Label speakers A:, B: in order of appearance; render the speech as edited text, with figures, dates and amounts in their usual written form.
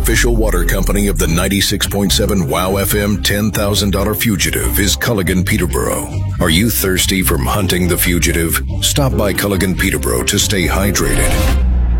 A: official water company of the 96.7 WOW FM $10,000 Fugitive is Culligan Peterborough. Are you thirsty from hunting the fugitive? Stop by Culligan Peterborough to stay hydrated.